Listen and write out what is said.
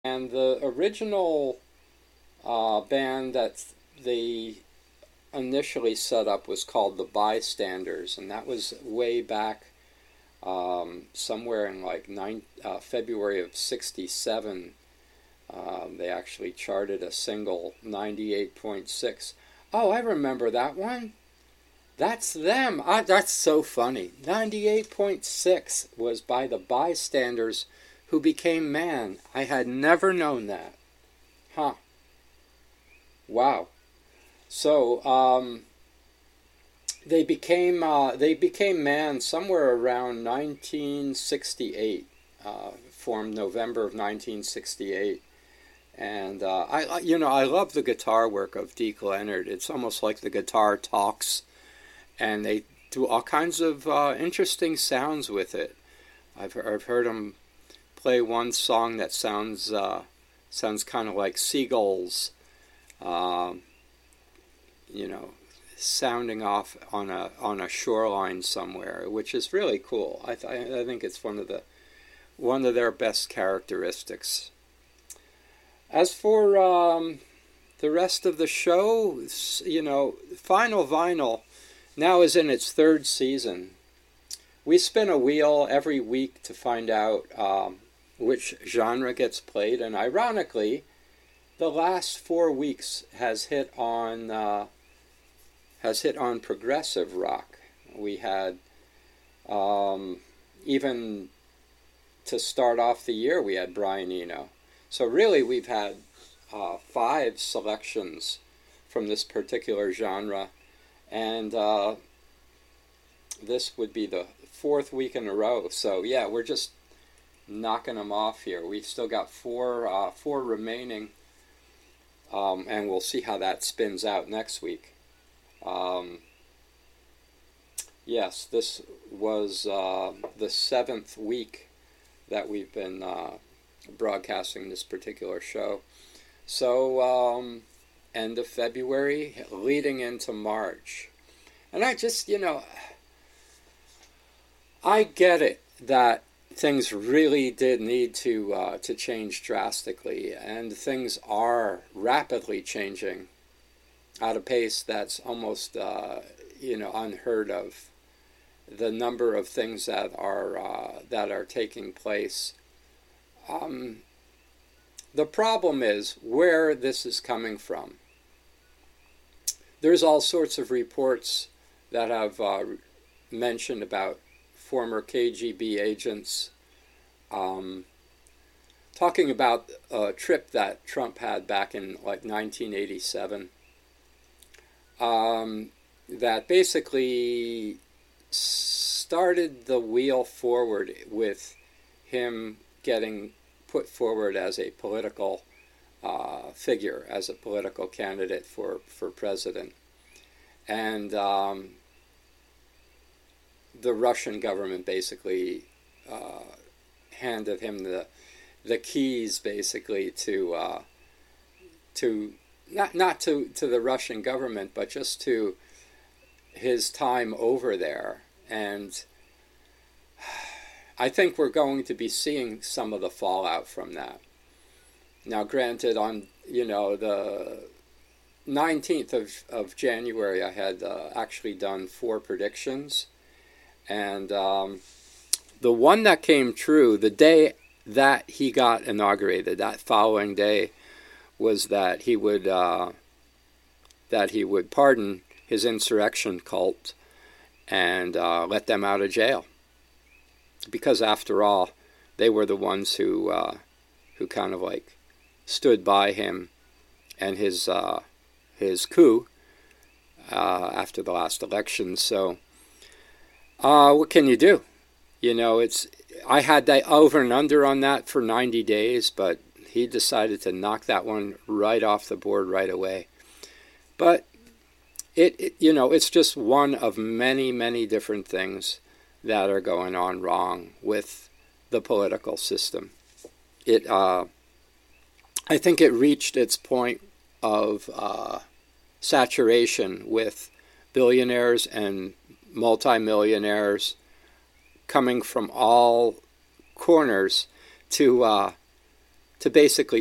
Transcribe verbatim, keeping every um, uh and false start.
And the original uh, band that they initially set up was called the Bystanders, and that was way back um, somewhere in like nine, uh, February of sixty-seven. Um, they actually charted a single ninety-eight point six. Oh, I remember that one. That's them. I, that's so funny. ninety-eight point six was by the Bystanders, who became Man. I had never known that. Huh. Wow. So, um, they became uh, they became Man somewhere around nineteen sixty-eight. Uh, formed November of nineteen sixty-eight. And uh, I, you know, I love the guitar work of Deke Leonard. It's almost like the guitar talks, and they do all kinds of uh, interesting sounds with it. I've I've heard him play one song that sounds uh, sounds kind of like seagulls, um, you know, sounding off on a on a shoreline somewhere, which is really cool. I th- I think it's one of the one of their best characteristics. As for um, the rest of the show, you know, Final Vinyl now is in its third season. We spin a wheel every week to find out um, which genre gets played, and ironically, the last four weeks has hit on uh, has hit on progressive rock. We had um, even to start off the year, we had Brian Eno. So really, we've had uh, five selections from this particular genre, and uh, this would be the fourth week in a row. So yeah, we're just knocking them off here. We've still got four uh, four remaining, um, and we'll see how that spins out next week. Um, yes, this was uh, the seventh week that we've been uh, broadcasting this particular show. So, um, end of February, leading into March. And I just, you know, I get it that things really did need to uh, to change drastically, and things are rapidly changing at a pace that's almost, uh, you know, unheard of. The number of things that are uh, that are taking place. Um, the problem is where this is coming from. There's all sorts of reports that have uh, mentioned about former K G B agents um, talking about a trip that Trump had back in like nineteen eighty-seven um, that basically started the wheel forward with him getting put forward as a political uh, figure, as a political candidate for, for president. And um, the Russian government basically uh, handed him the the keys, basically, to uh, to not not to, to the Russian government, but just to his time over there. And I think we're going to be seeing some of the fallout from that. Now, granted, on, you know, the nineteenth of, of January, I had uh, actually done four predictions. And um, the one that came true, the day that he got inaugurated, that following day, was that he would uh, that he would pardon his insurrection cult and uh, let them out of jail. Because after all, they were the ones who uh, who kind of like stood by him and his uh, his coup uh, after the last election. So, uh, what can you do? You know, it's I had that over and under on that for ninety days, but he decided to knock that one right off the board right away. But It, it, you know, it's just one of many, many different things that are going on wrong with the political system. It, uh, I think it reached its point of uh, saturation with billionaires and multimillionaires coming from all corners to uh, to basically